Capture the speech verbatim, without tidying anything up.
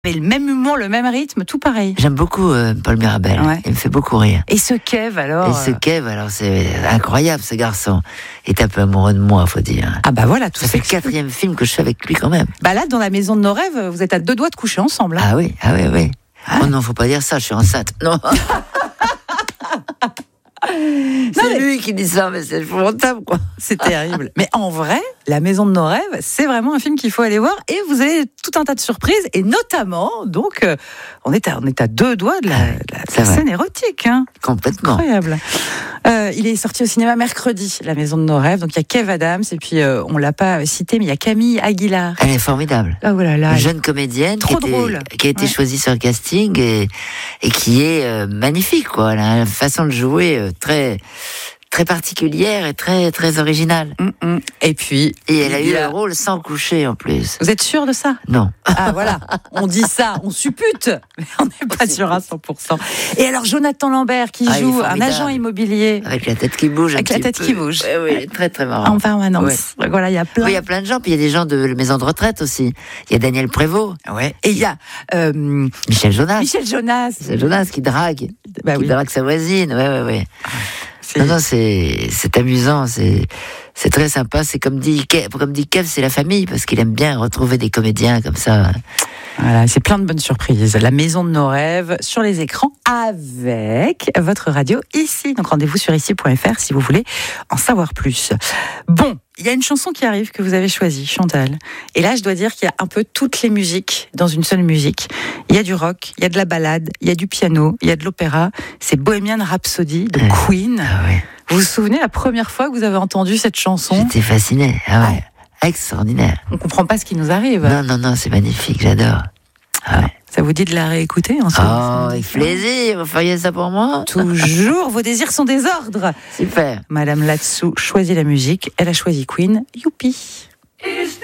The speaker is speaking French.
Mais le même humour, le même rythme, tout pareil. J'aime beaucoup euh, Paul Mirabel, ouais. Il me fait beaucoup rire. Et ce Kev alors Et ce Kev, alors c'est incroyable, ce garçon. Il est un peu amoureux de moi, faut dire. Ah bah voilà, tout ça fait le quatrième film que je fais avec lui quand même. Bah là, dans la maison de nos rêves, vous êtes à deux doigts de coucher ensemble. Hein. Ah oui, ah oui, oui. Ah. Oh non, faut pas dire ça, je suis enceinte. Non. C'est non, mais... lui qui dit ça, mais c'est épouvantable, quoi. C'est terrible. Mais en vrai, La Maison de nos rêves, c'est vraiment un film qu'il faut aller voir et vous avez tout un tas de surprises et notamment, donc, euh, on, est à, on est à deux doigts de la, de la, de la scène érotique. Hein. Complètement. Incroyable. Euh, il est sorti au cinéma mercredi, La Maison de nos rêves. Donc il y a Kev Adams et puis euh, on l'a pas cité, mais il y a Camille Aguilar. Elle est formidable. Oh là là. Une jeune comédienne trop qui, drôle. Était, qui a été ouais. choisie sur le casting et, et qui est euh, magnifique, quoi. Elle a une façon de jouer euh, très très particulière et très très originale. Mm-mm. Et puis et elle a eu a... le rôle sans coucher en plus. Vous êtes sûr de ça? Non. Ah voilà, on dit ça, on suppute, mais on n'est pas sûr à cent pour cent. Et alors Jonathan Lambert qui ah, joue un agent immobilier avec la tête qui bouge, avec un la tête peu. qui bouge, oui, oui, ouais. Très très marrant. En permanence. Ouais. Voilà, il y a plein. Oui, il y a plein de gens, puis il y a des gens de la maison de retraite aussi. Il y a Daniel Prévost. Ouais. Et il y a euh, Michel Jonas. Michel Jonas. Michel Jonas qui drague, bah, qui oui. drague sa voisine. Ouais, ouais, ouais. Non, non, c'est, c'est amusant, c'est, c'est très sympa. C'est comme dit, comme dit Kev, c'est la famille, parce qu'il aime bien retrouver des comédiens comme ça. Voilà, c'est plein de bonnes surprises. La Maison de nos rêves sur les écrans avec votre radio ici. Donc rendez-vous sur ici point f r si vous voulez en savoir plus. Bon, il y a une chanson qui arrive que vous avez choisie, Chantal. Et là, je dois dire qu'il y a un peu toutes les musiques dans une seule musique. Il y a du rock, il y a de la ballade, il y a du piano, il y a de l'opéra. C'est Bohemian Rhapsody de ah, Queen. Ah ouais. Vous vous souvenez la première fois que vous avez entendu cette chanson? J'étais fasciné. Ah ouais. Ah. Extraordinaire. On comprend pas ce qui nous arrive. Non, non, non, c'est magnifique, j'adore. Ah ouais. Ça vous dit de la réécouter en ce Oh, avec plaisir, vous feriez ça pour moi? Toujours, vos désirs sont des ordres. Super. Madame Latsou choisit la musique, elle a choisi Queen, youpi.